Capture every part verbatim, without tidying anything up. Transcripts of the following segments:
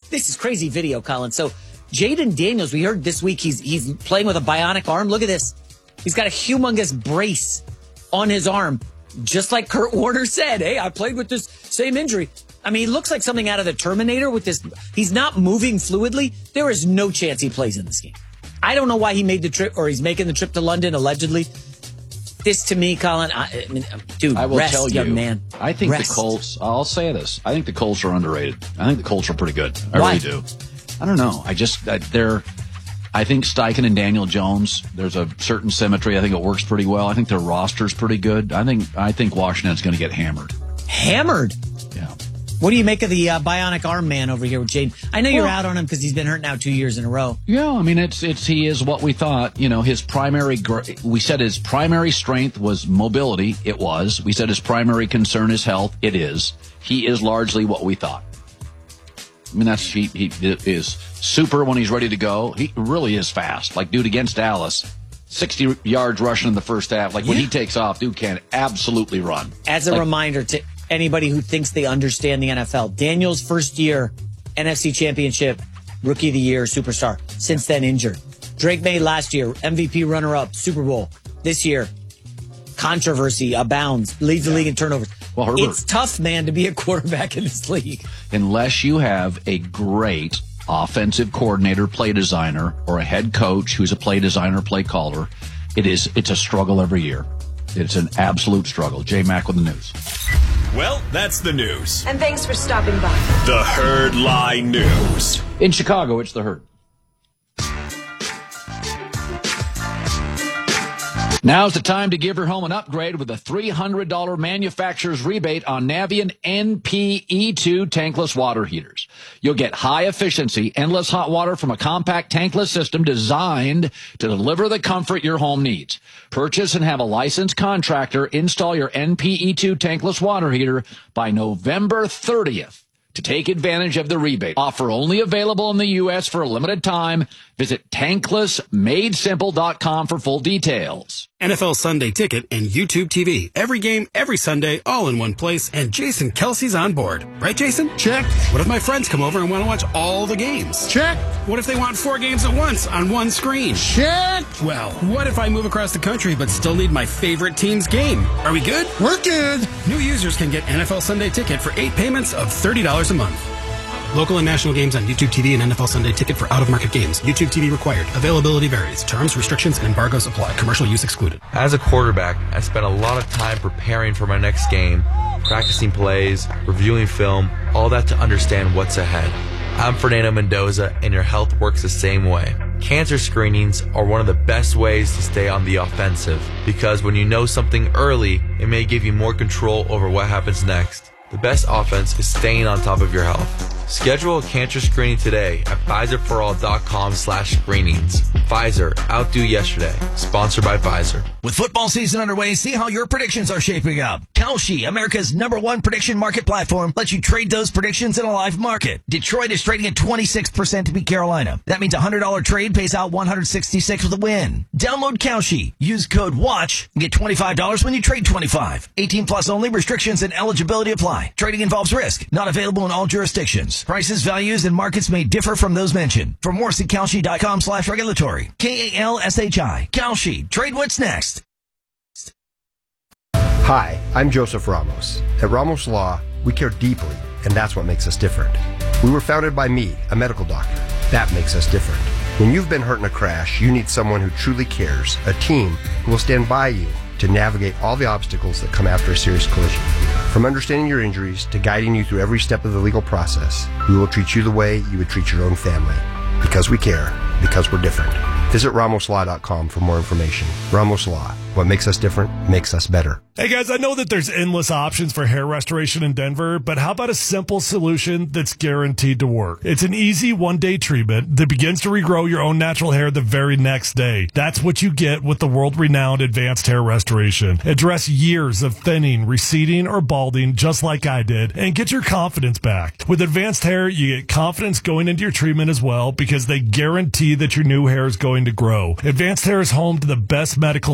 This is crazy video, Colin. So Jaden Daniels, we heard this week he's he's playing with a bionic arm. Look at this. He's got a humongous brace on his arm. Just like Kurt Warner said, hey, I played with this same injury. I mean, he looks like something out of the Terminator with this. He's not moving fluidly. There is no chance he plays in this game. I don't know why he made the trip, or he's making the trip to London, allegedly. This, to me, Colin, I, I mean, dude, I will rest, tell you, young man. I think rest. the Colts, I'll say this, I think the Colts are underrated. I think the Colts are pretty good. I Why? really do. I don't know. I just, I, they're, I think Steichen and Daniel Jones, there's a certain symmetry. I think it works pretty well. I think their roster's pretty good. I think, I think Washington's going to get hammered. Hammered? Yeah. What do you make of the uh, bionic arm man over here with Jaden? I know you're well, out on him because he's been hurt now two years in a row. Yeah, I mean, it's it's he is what we thought. You know, his primary, we said his primary strength was mobility. It was. We said his primary concern is health. It is. He is largely what we thought. I mean, that's he, he is super when he's ready to go. He really is fast. Like, dude, against Dallas, sixty yards rushing in the first half. Like, when yeah. he takes off, dude can absolutely run. As a like, reminder to anybody who thinks they understand the N F L, Daniel's first year, N F C Championship, Rookie of the Year, superstar. Since then, injured. Drake May last year, M V P runner-up, Super Bowl. This year, controversy abounds, leads the yeah. league in turnovers. Well, Herbert, it's tough, man, to be a quarterback in this league. Unless you have a great offensive coordinator, play designer, or a head coach who's a play designer, play caller, it is it's a struggle every year. It's an absolute struggle. J Mac with the news. Well, that's the news. And thanks for stopping by. The Herd Lie News. In Chicago, it's the Herd. Now's the time to give your home an upgrade with a three hundred dollars manufacturer's rebate on Navien N P E two tankless water heaters. You'll get high efficiency, endless hot water from a compact tankless system designed to deliver the comfort your home needs. Purchase and have a licensed contractor install your N P E two tankless water heater by November thirtieth. To take advantage of the rebate. Offer only available in the U S for a limited time. Visit tankless made simple dot com for full details. N F L Sunday Ticket and YouTube T V. Every game, every Sunday, all in one place, and Jason Kelsey's on board. Right, Jason? Check. What if my friends come over and want to watch all the games? Check. What if they want four games at once on one screen? Check. Well, what if I move across the country but still need my favorite team's game? Are we good? We're good. New users can get N F L Sunday Ticket for eight payments of thirty dollars a month. Local and national games on YouTube T V and N F L Sunday Ticket for out-of-market games. YouTube T V required. Availability varies. Terms, restrictions, and embargoes apply. Commercial use excluded. As a quarterback, I spent a lot of time preparing for my next game, practicing plays, reviewing film, all that to understand what's ahead. I'm Fernando Mendoza, and your health works the same way. Cancer screenings are one of the best ways to stay on the offensive, because when you know something early, it may give you more control over what happens next. The best offense is staying on top of your health. Schedule a cancer screening today at Pfizer for all dot com slash screenings. Pfizer, outdo yesterday. Sponsored by Pfizer. With football season underway, see how your predictions are shaping up. Kalshi, America's number one prediction market platform, lets you trade those predictions in a live market. Detroit is trading at twenty-six percent to beat Carolina. That means a one hundred dollars trade pays out one hundred sixty-six with a win. Download Kalshi. Use code WATCH and get twenty-five dollars when you trade twenty-five. eighteen plus only. Restrictions and eligibility apply. Trading involves risk. Not available in all jurisdictions. Prices, values, and markets may differ from those mentioned. For more, see Kalshi dot com slash regulatory. K A L S H I. Kalshi. Trade what's next. Hi, I'm Joseph Ramos. At Ramos Law, we care deeply, and that's what makes us different. We were founded by me, a medical doctor. That makes us different. When you've been hurt in a crash, you need someone who truly cares, a team who will stand by you to navigate all the obstacles that come after a serious collision. From understanding your injuries to guiding you through every step of the legal process, we will treat you the way you would treat your own family. Because we care, because we're different. Visit Ramos Law dot com for more information. Ramos Law. What makes us different makes us better. Hey guys, I know that there's endless options for hair restoration in Denver, but how about a simple solution that's guaranteed to work? It's an easy one-day treatment that begins to regrow your own natural hair the very next day. That's what you get with the world-renowned Advanced Hair Restoration. Address years of thinning, receding, or balding just like I did, and get your confidence back. With Advanced Hair, you get confidence going into your treatment as well because they guarantee that your new hair is going to grow. Advanced Hair is home to the best medical staff in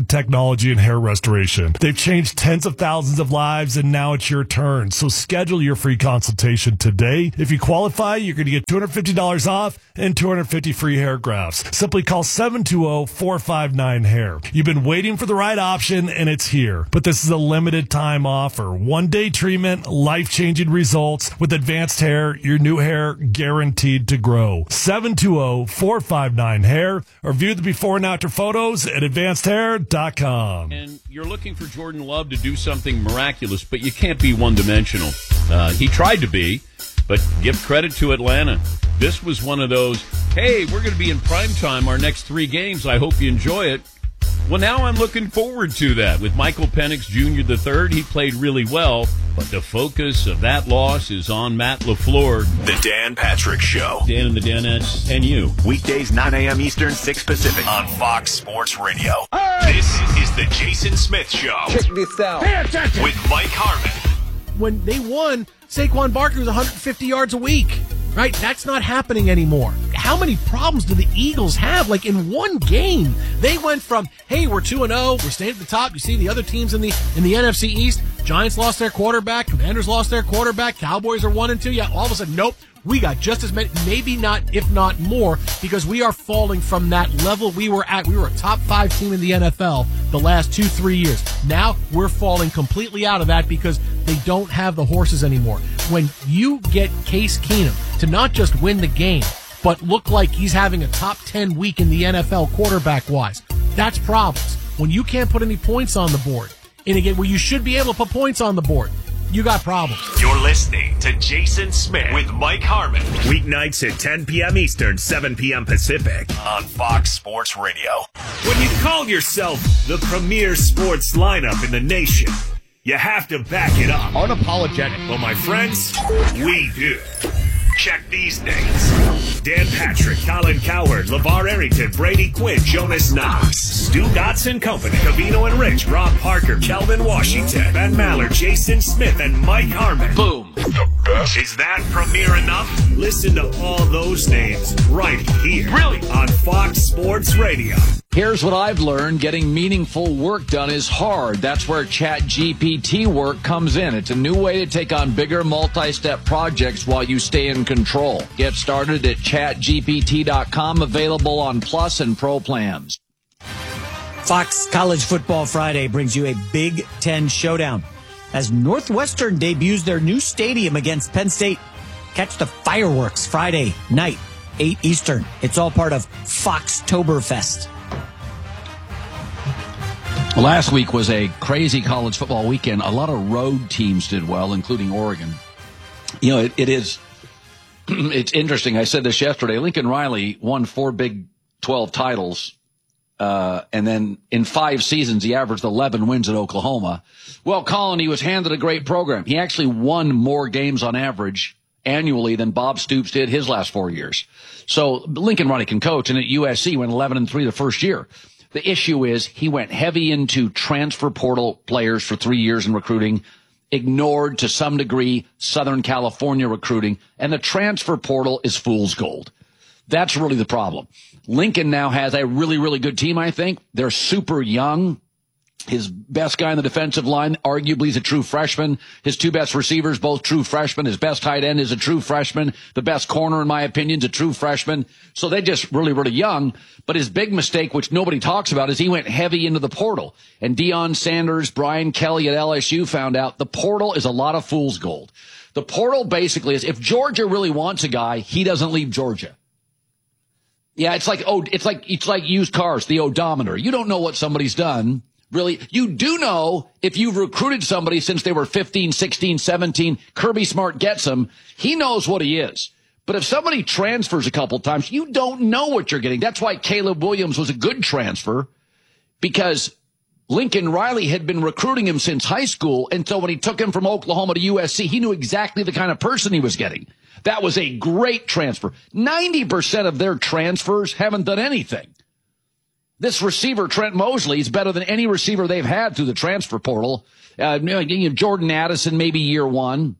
in technology and hair restoration. They've changed tens of thousands of lives, and now it's your turn. So schedule your free consultation today. If you qualify, you're going to get two hundred fifty dollars off and two hundred fifty free hair grafts. Simply call seven two zero, four five nine, hair. You've been waiting for the right option, and it's here. But this is a limited time offer. One-day treatment, life-changing results. With Advanced Hair, your new hair guaranteed to grow. seven two zero, four five nine, hair, or view the before and after photos at advanced hair dot com. And you're looking for Jordan Love to do something miraculous, but you can't be one-dimensional. Uh, he tried to be, but give credit to Atlanta. This was one of those, hey, we're going to be in prime time our next three games. I hope you enjoy it. Well, now I'm looking forward to that. With Michael Penix Junior the third, he played really well, but the focus of that loss is on Matt LaFleur. The Dan Patrick Show. Dan and the Danettes and you. Weekdays, nine a.m. Eastern, six Pacific on Fox Sports Radio. Hey! This is the Jason Smith Show. Check this out. Pay attention. With Mike Harmon. When they won, Saquon Barkley was one hundred fifty yards a week. Right? That's not happening anymore. How many problems do the Eagles have? Like in one game, they went from, hey, we're two and oh, we're staying at the top. You see the other teams in the in the N F C East. Giants lost their quarterback. Commanders lost their quarterback. Cowboys are one and two. Yeah, all of a sudden, nope. We got just as many, maybe not, if not more, because we are falling from that level we were at. We were a top five team in the N F L the last two, three years. Now we're falling completely out of that because they don't have the horses anymore. When you get Case Keenum to not just win the game, but look like he's having a top ten week in the N F L quarterback-wise, that's problems. When you can't put any points on the board, and again, where you should be able to put points on the board, you got problems. You're listening to Jason Smith with Mike Harmon. Weeknights at ten p.m. Eastern, seven p.m. Pacific on Fox Sports Radio. When you call yourself the premier sports lineup in the nation, you have to back it up. Unapologetic. Well, my friends, we do. Check these names. Dan Patrick, Colin Cowherd, LeVar Arrington, Brady Quinn, Jonas Knox, Stu Dotson Company, Cavino and Rich, Rob Parker, Kelvin Washington, Ben Maller, Jason Smith, and Mike Harmon. Boom. The best. Is that premier enough? Listen to all those names right here. Really? On Fox Sports Radio. Here's what I've learned. Getting meaningful work done is hard. That's where ChatGPT work comes in. It's a new way to take on bigger multi-step projects while you stay in control. Get started at chat G P T dot com, available on Plus and Pro plans. Fox College Football Friday brings you a Big Ten showdown as Northwestern debuts their new stadium against Penn State. Catch the fireworks Friday night, eight Eastern. It's all part of Foxtoberfest. Last week was a crazy college football weekend. A lot of road teams did well, including Oregon. You know, it, it is, it's interesting. I said this yesterday. Lincoln Riley won four Big twelve titles. Uh, and then in five seasons, he averaged eleven wins at Oklahoma. Well, Colin, he was handed a great program. He actually won more games on average annually than Bob Stoops did his last four years. So Lincoln Riley can coach, and at U S C went eleven and three the first year. The issue is he went heavy into transfer portal players for three years in recruiting, ignored to some degree Southern California recruiting, and the transfer portal is fool's gold. That's really the problem. Lincoln now has a really, really good team, I think. They're super young. His best guy in the defensive line, arguably, is a true freshman. His two best receivers, both true freshmen. His best tight end is a true freshman. The best corner, in my opinion, is a true freshman. So they're just really, really young. But his big mistake, which nobody talks about, is he went heavy into the portal. And Deion Sanders, Brian Kelly at L S U found out the portal is a lot of fool's gold. The portal basically is, if Georgia really wants a guy, he doesn't leave Georgia. Yeah, it's like, oh, it's like, it's like used cars, the odometer. You don't know what somebody's done. Really, you do know if you've recruited somebody since they were fifteen, sixteen, seventeen, Kirby Smart gets them. He knows what he is. But if somebody transfers a couple times, you don't know what you're getting. That's why Caleb Williams was a good transfer, because Lincoln Riley had been recruiting him since high school. And so when he took him from Oklahoma to U S C, he knew exactly the kind of person he was getting. That was a great transfer. ninety percent of their transfers haven't done anything. This receiver, Trent Mosley, is better than any receiver they've had through the transfer portal. Uh, you know, Jordan Addison, maybe year one.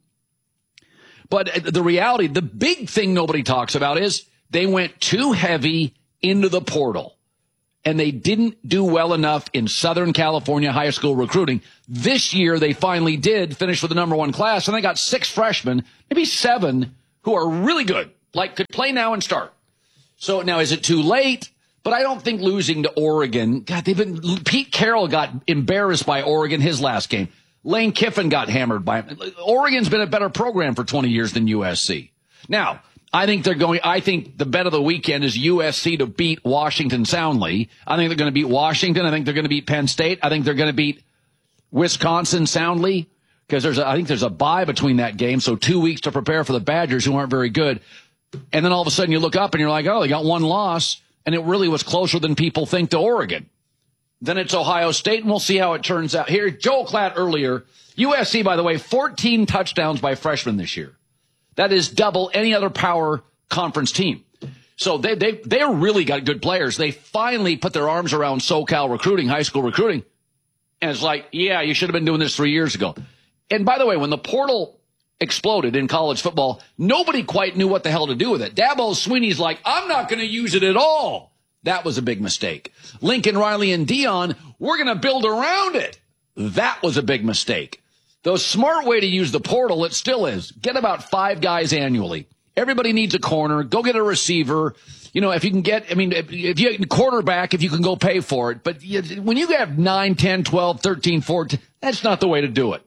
But the reality, the big thing nobody talks about is they went too heavy into the portal. and they didn't do well enough in Southern California high school recruiting. This year, they finally did finish with the number one class, and they got six freshmen, maybe seven, who are really good, like could play now and start. So now, is it too late? But I don't think losing to Oregon, God, they've been, Pete Carroll got embarrassed by Oregon his last game. Lane Kiffin got hammered by him. Oregon's been a better program for twenty years than U S C. Now, I think they're going, I think the bet of the weekend is U S C to beat Washington soundly. I think they're going to beat Washington. I think they're going to beat Penn State. I think they're going to beat Wisconsin soundly, because there's a, I think there's a bye between that game. So two weeks to prepare for the Badgers, who aren't very good. And then all of a sudden you look up and you're like, oh, they got one loss, and it really was closer than people think to Oregon. Then it's Ohio State, and we'll see how it turns out. Here, Joel Klatt earlier. U S C, by the way, fourteen touchdowns by freshmen this year. That is double any other power conference team. So they they they really got good players. They finally put their arms around SoCal recruiting, high school recruiting, and it's like, yeah, you should have been doing this three years ago. And by the way, when the portal exploded in college football, nobody quite knew what the hell to do with it. Dabo Swinney's like, I'm not going to use it at all. That was a big mistake. Lincoln Riley and Dion, we're going to build around it. That was a big mistake. The smart way to use the portal, it still is. Get about five guys annually. Everybody needs a corner. Go get a receiver. You know, if you can get, I mean, if, if you get quarterback, if you can go pay for it. But you, when you have nine, ten, twelve, thirteen, fourteen, that's not the way to do it.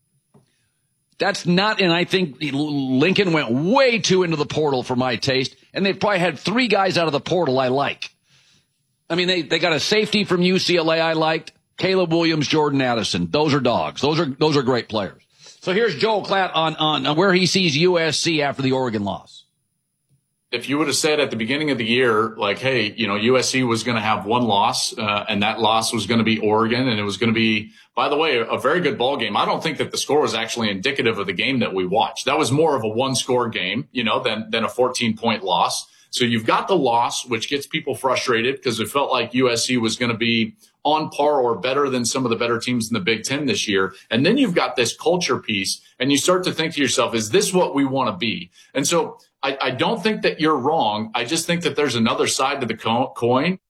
That's not, and I think Lincoln went way too into the portal for my taste, and they probably had three guys out of the portal I like. I mean, they, they got a safety from U C L A I liked, Caleb Williams, Jordan Addison. Those are dogs. Those are those are great players. So here's Joel Klatt on, on, on where he sees U S C after the Oregon loss. If you would have said at the beginning of the year, like, hey, you know, U S C was going to have one loss, uh, and that loss was going to be Oregon, and it was going to be, by the way, a very good ball game. I don't think that the score was actually indicative of the game that we watched. That was more of a one-score game, you know, than than a fourteen-point loss. So you've got the loss, which gets people frustrated because it felt like U S C was going to be on par or better than some of the better teams in the Big Ten this year. And then you've got this culture piece, and you start to think to yourself, is this what we want to be? And so I, I don't think that you're wrong. I just think that there's another side to the co- coin.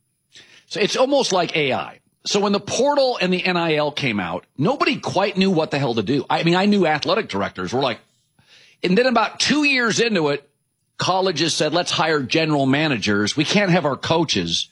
So it's almost like A I. So when the portal and the N I L came out, nobody quite knew what the hell to do. I mean, I knew athletic directors were like, and then about two years into it, colleges said, let's hire general managers. We can't have our coaches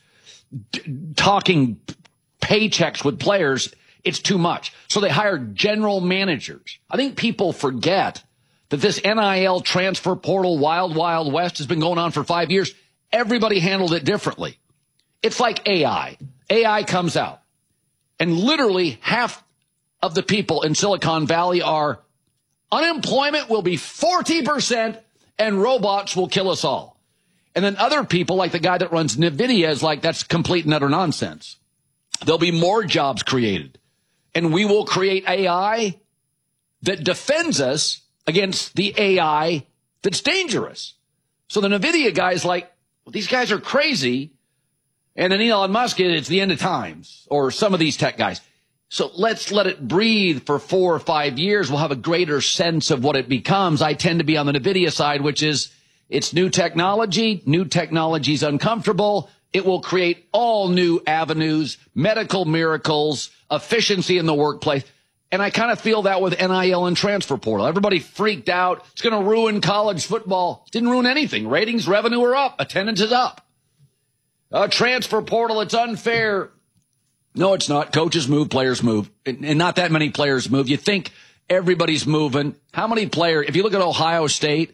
d- talking paychecks with players. It's too much. So they hired general managers. I think people forget that this N I L transfer portal wild, wild west has been going on for five years. Everybody handled it differently. It's like A I. A I comes out, and literally half of the people in Silicon Valley are unemployment will be forty percent and robots will kill us all. And then other people, like the guy that runs NVIDIA, is like, that's complete and utter nonsense. There'll be more jobs created, and we will create A I that defends us against the A I that's dangerous. So the NVIDIA guy's like, well, these guys are crazy. And then Elon Musk, it's the end of times, or some of these tech guys. So let's let it breathe for four or five years. We'll have a greater sense of what it becomes. I tend to be on the NVIDIA side, which is it's new technology. New technology is uncomfortable. It will create all new avenues, medical miracles, efficiency in the workplace. And I kind of feel that with N I L and transfer portal. Everybody freaked out. It's going to ruin college football. It didn't ruin anything. Ratings, revenue are up. Attendance is up. Uh, transfer portal, it's unfair. No, it's not. Coaches move, players move, and, and not that many players move. You think everybody's moving. How many players, if you look at Ohio State,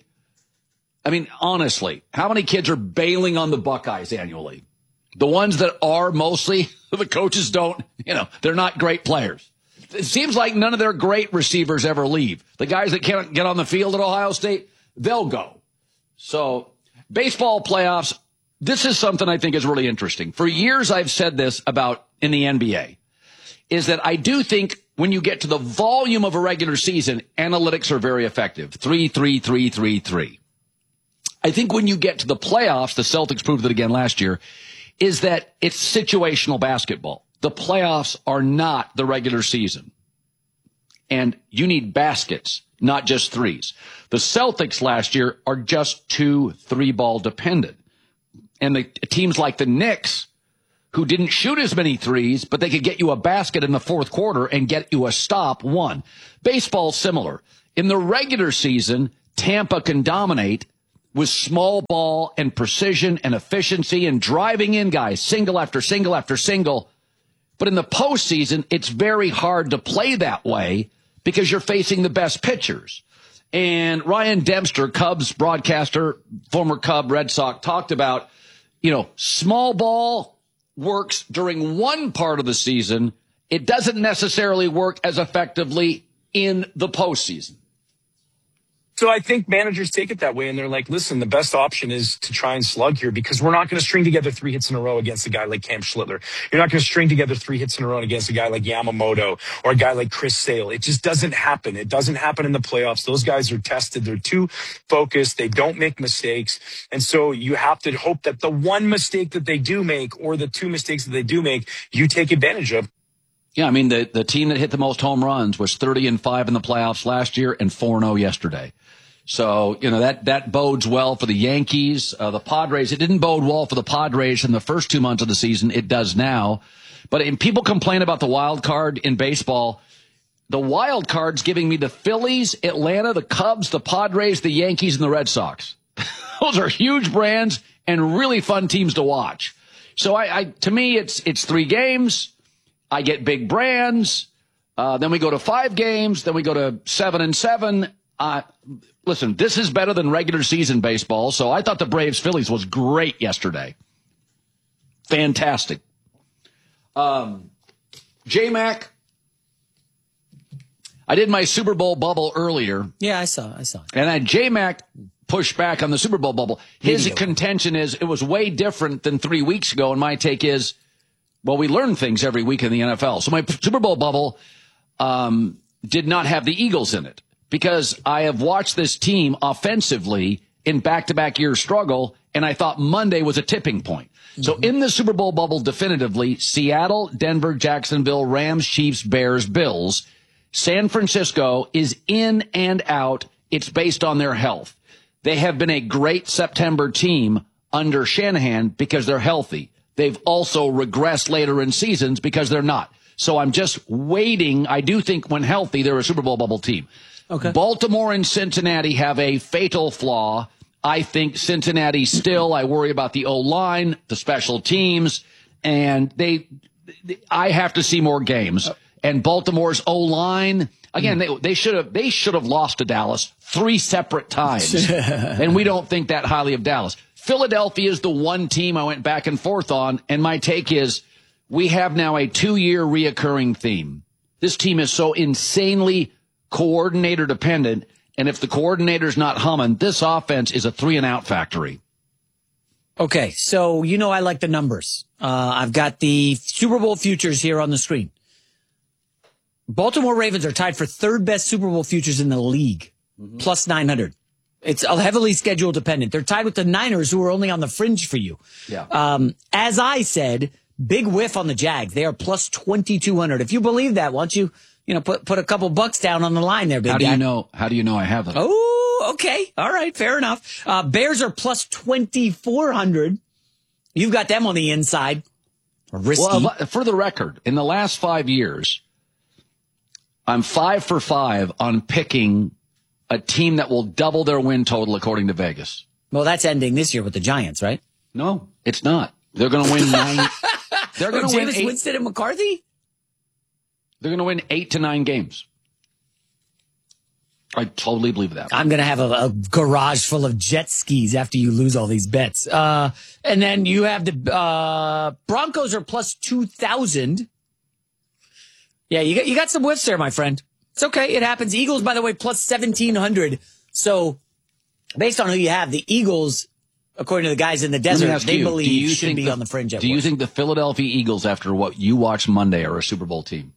I mean, honestly, how many kids are bailing on the Buckeyes annually? The ones that are mostly, the coaches don't, you know, they're not great players. It seems like none of their great receivers ever leave. The guys that can't get on the field at Ohio State, they'll go. So, baseball playoffs, this is something I think is really interesting. For years, I've said this about in the N B A, is that I do think when you get to the volume of a regular season, analytics are very effective. Three, three, three, three, three. I think when you get to the playoffs, the Celtics proved it again last year, is that it's situational basketball. The playoffs are not the regular season. And you need baskets, not just threes. The Celtics last year are just two three-ball dependent. And the teams like the Knicks, who didn't shoot as many threes, but they could get you a basket in the fourth quarter and get you a stop, won. Baseball's similar. In the regular season, Tampa can dominate with small ball and precision and efficiency and driving in guys, single after single after single. But in the postseason, it's very hard to play that way because you're facing the best pitchers. And Ryan Dempster, Cubs broadcaster, former Cub, Red Sox, talked about, you know, small ball works during one part of the season. It doesn't necessarily work as effectively in the postseason. So I think managers take it that way, and they're like, listen, the best option is to try and slug here because we're not going to string together three hits in a row against a guy like Cam Schlittler. You're not going to string together three hits in a row against a guy like Yamamoto or a guy like Chris Sale. It just doesn't happen. It doesn't happen in the playoffs. Those guys are tested. They're too focused. They don't make mistakes. And so you have to hope that the one mistake that they do make or the two mistakes that they do make, you take advantage of. Yeah, I mean, the, the team that hit the most home runs was thirty and five in the playoffs last year and four and oh yesterday. So, you know, that, that bodes well for the Yankees, uh, the Padres. It didn't bode well for the Padres in the first two months of the season. It does now. But and people complain about the wild card in baseball. The wild card's giving me the Phillies, Atlanta, the Cubs, the Padres, the Yankees, and the Red Sox. Those are huge brands and really fun teams to watch. So I, I to me, it's, it's three games. I get big brands. Uh, then we go to five games. Then we go to seven and seven. Uh, listen, this is better than regular season baseball. So I thought the Braves Phillies was great yesterday. Fantastic. Um, J-Mac, I did my Super Bowl bubble earlier. Yeah, I saw, I saw. And I J-Mac pushed back on the Super Bowl bubble. His contention is it was way different than three weeks ago. And my take is, well, we learn things every week in the N F L. So my Super Bowl bubble um, did not have the Eagles in it. Because I have watched this team offensively in back-to-back year struggle, and I thought Monday was a tipping point. Mm-hmm. So in the Super Bowl bubble, definitively, Seattle, Denver, Jacksonville, Rams, Chiefs, Bears, Bills. San Francisco is in and out. It's based on their health. They have been a great September team under Shanahan because they're healthy. They've also regressed later in seasons because they're not. So I'm just waiting. I do think when healthy, they're a Super Bowl bubble team. Okay. Baltimore and Cincinnati have a fatal flaw. I think Cincinnati still, I worry about the O-line, the special teams, and they, I have to see more games. And Baltimore's O-line, again, they, they should have, they should have lost to Dallas three separate times. And we don't think that highly of Dallas. Philadelphia is the one team I went back and forth on. And my take is we have now a two year reoccurring theme. This team is so insanely coordinator dependent, and if the coordinator's not humming, this offense is a three and out factory. Okay, so you know I like the numbers. Uh, I've got the Super Bowl futures here on the screen. Baltimore Ravens are tied for third best Super Bowl futures in the league, mm-hmm. plus nine hundred. It's heavily schedule dependent. They're tied with the Niners, who are only on the fringe for you. Yeah. Um, as I said, big whiff on the Jags. They are plus twenty-two hundred. If you believe that, why don't you You know, put put a couple bucks down on the line there, big How do guy. you know? How do you know I have them? Oh, okay, all right, fair enough. Uh, Bears are plus twenty four hundred. You've got them on the inside. Risky. Well, for the record, in the last five years, I'm five for five on picking a team that will double their win total according to Vegas. Well, that's ending this year with the Giants, right? No, it's not. They're going to win nine. They're going to oh, win Jameis eight. Winston and McCarthy. They're going to win eight to nine games. I totally believe that. I'm going to have a, a garage full of jet skis after you lose all these bets. Uh, and then you have the uh, Broncos are plus two thousand. Yeah, you got, you got some whiffs there, my friend. It's okay. It happens. Eagles, by the way, plus seventeen hundred. So based on who you have, the Eagles, according to the guys in the desert, they you, believe you should be the, on the fringe. At do work. you think the Philadelphia Eagles, after what you watched Monday, are a Super Bowl team?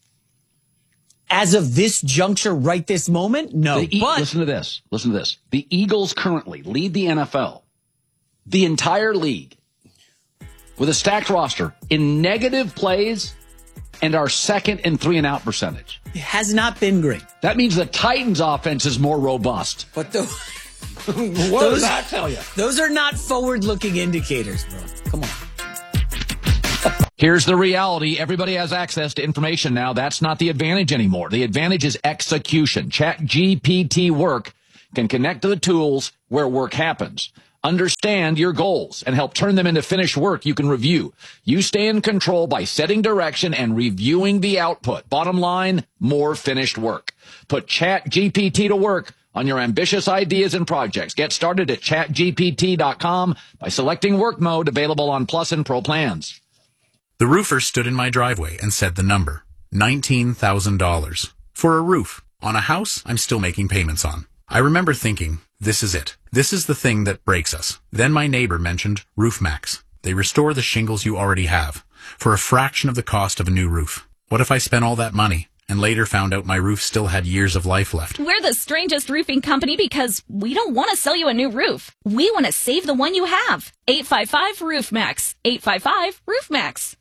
As of this juncture, right this moment, no. The, but listen to this. Listen to this. The Eagles currently lead the N F L, the entire league, with a stacked roster in negative plays and our second in three and out percentage. It has not been great. That means the Titans' offense is more robust. But the, what those, does that tell you? Those are not forward-looking indicators, bro. Come on. Here's the reality. Everybody has access to information now. That's not the advantage anymore. The advantage is execution. ChatGPT Work can connect to the tools where work happens. Understand your goals and help turn them into finished work you can review. You stay in control by setting direction and reviewing the output. Bottom line, more finished work. Put ChatGPT to work on your ambitious ideas and projects. Get started at chat G P T dot com by selecting work mode, available on Plus and Pro plans. The roofer stood in my driveway and said the number, nineteen thousand dollars. For a roof on a house I'm still making payments on. I remember thinking, this is it. This is the thing that breaks us. Then my neighbor mentioned RoofMax. They restore the shingles you already have for a fraction of the cost of a new roof. What if I spent all that money and later found out my roof still had years of life left? We're the strangest roofing company because we don't want to sell you a new roof. We want to save the one you have. eight five five roof max. eight five five roof max.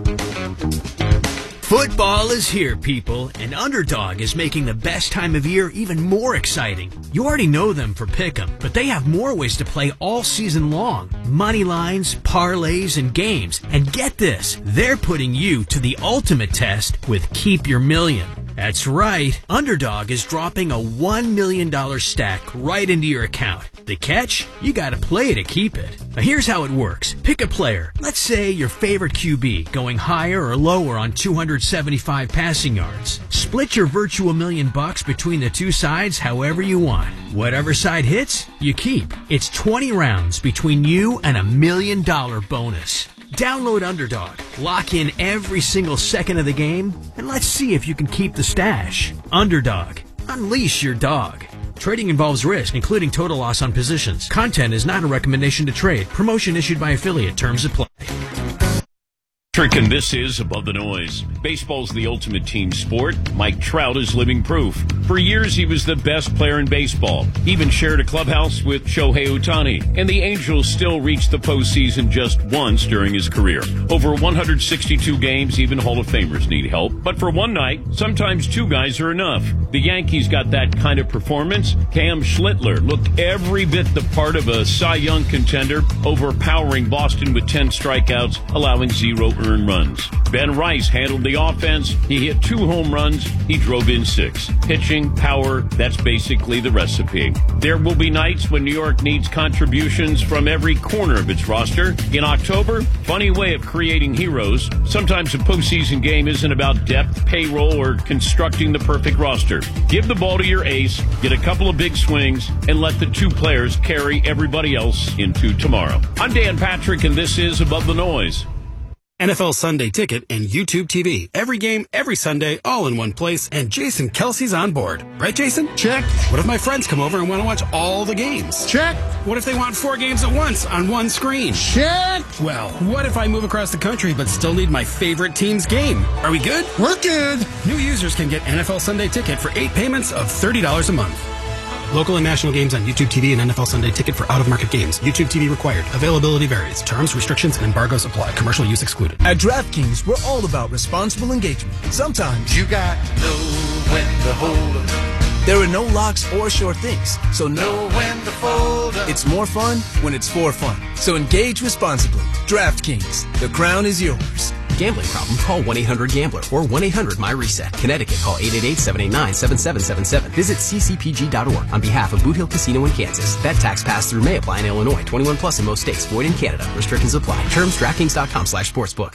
Football is here, people, and Underdog is making the best time of year even more exciting. You already know them for Pick'em, but they have more ways to play all season long. Money lines, parlays, and games. And get this, they're putting you to the ultimate test with Keep Your Million. That's right, Underdog is dropping a one million dollars stack right into your account. The catch? You gotta play to keep it. Now here's how it works. Pick a player. Let's say your favorite Q B, going higher or lower on two hundred seventy-five passing yards. Split your virtual million bucks between the two sides however you want. Whatever side hits, you keep. It's twenty rounds between you and a million dollar bonus. Download Underdog, lock in every single second of the game, and let's see if you can keep the stash. Underdog, unleash your dog. Trading involves risk, including total loss on positions. Content is not a recommendation to trade. Promotion issued by affiliate. Terms apply. And this is Above the Noise. Baseball's the ultimate team sport. Mike Trout is living proof. For years, he was the best player in baseball. He even shared a clubhouse with Shohei Ohtani. And the Angels still reached the postseason just once during his career. Over one hundred sixty-two games, even Hall of Famers need help. But for one night, sometimes two guys are enough. The Yankees got that kind of performance. Cam Schlittler looked every bit the part of a Cy Young contender, overpowering Boston with ten strikeouts, allowing zero earned runs. Ben Rice handled the offense. He hit two home runs. He drove in six. Pitching, power, that's basically the recipe. There will be nights when New York needs contributions from every corner of its roster. In October, funny way of creating heroes. Sometimes a postseason game isn't about depth, payroll, or constructing the perfect roster. Give the ball to your ace, get a couple of big swings, and let the two players carry everybody else into tomorrow. I'm Dan Patrick, and this is Above the Noise. N F L Sunday Ticket and YouTube T V. Every game, every Sunday, all in one place, and Jason Kelsey's on board. Right, Jason? Check. What if my friends come over and want to watch all the games? Check. What if they want four games at once on one screen? Check. Well, what if I move across the country but still need my favorite team's game? Are we good? We're good. New users can get N F L Sunday Ticket for eight payments of thirty dollars a month. Local and national games on YouTube T V and N F L Sunday Ticket for out-of-market games. YouTube T V required. Availability varies. Terms, restrictions, and embargoes apply. Commercial use excluded. At DraftKings, we're all about responsible engagement. Sometimes you got to know when to hold up. There are no locks or sure things, so know when to fold up. It's more fun when it's for fun. So engage responsibly. DraftKings, the crown is yours. Gambling problem? Call one eight hundred gambler or one eight hundred my reset. Connecticut, call eight eight eight, seven eight nine, seven seven seven seven. Visit c c p g dot org on behalf of Boot Hill Casino in Kansas. That tax pass-through may apply in Illinois. twenty-one plus in most states. Void in Canada. Restrictions apply. Terms, DraftKings.com slash sportsbook.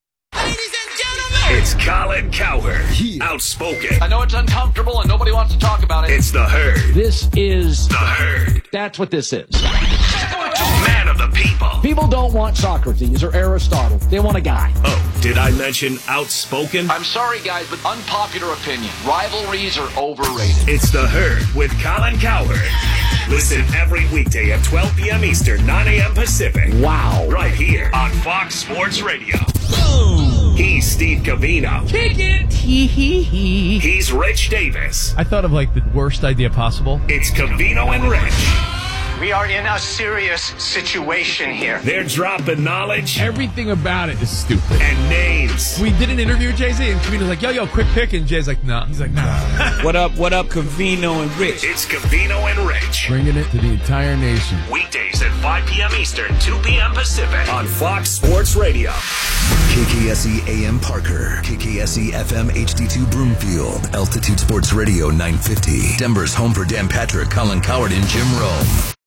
It's Colin Cowherd, outspoken. I know it's uncomfortable and nobody wants to talk about it. It's the Herd. This is the Herd. That's what this is. Man of the people. People don't want Socrates or Aristotle. They want a guy. Oh, did I mention outspoken? I'm sorry, guys, but unpopular opinion. Rivalries are overrated. It's the Herd with Colin Cowherd. Listen every weekday at twelve p.m. Eastern, nine a.m. Pacific. Wow. Right here on Fox Sports Radio. Boom. He's Steve Covino. Kick it. Hee hee hee. He's Rich Davis. I thought of like the worst idea possible. It's Covino and Rich. We are in a serious situation here. They're dropping knowledge. Everything about it is stupid. And names. We did an interview with Jay-Z, and Covino's like, yo, yo, quick pick. And Jay's like, no. Nah. He's like, nah. What up, what up, Covino and Rich? It's Covino and Rich. Bringing it to the entire nation. Weekdays at five p.m. Eastern, two p.m. Pacific on Fox Sports Radio. K K S E A M Parker, K K S E F M H D two Broomfield, Altitude Sports Radio nine fifty. Denver's home for Dan Patrick, Colin Coward, and Jim Rome.